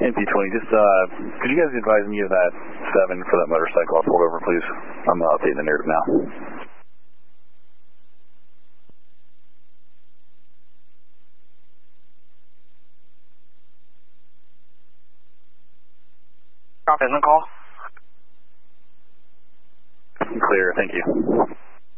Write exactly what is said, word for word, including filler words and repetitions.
N P twenty, just, uh, could you guys advise me of that seven for that motorcycle? I'll pull over, please. I'm uh, updating the narrative now. Drop in the call. Clear, thank you.